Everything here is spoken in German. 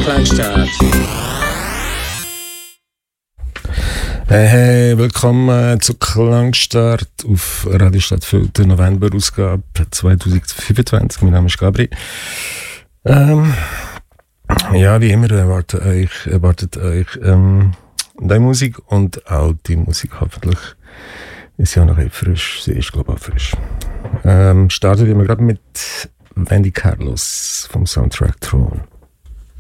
Klangstart. Hey, willkommen zu Klangstart auf Radio Stadtfilter November-Ausgabe 2025. Mein Name ist Gabri. Ja, wie immer erwartet euch die Musik und auch die Musik hoffentlich. Ist ja noch frisch, sie ist glaube ich auch frisch. Starten wir gerade mit Wendy Carlos vom Soundtrack Thron.